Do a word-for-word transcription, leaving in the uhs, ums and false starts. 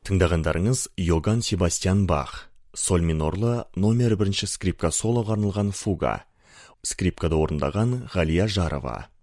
Тыңдағандарыңыз Йоган Себастьян Бах, соль минорлы номер бірінші скрипка солоға арналған фуга. Скрипкада орындаған Ғалия Жарова.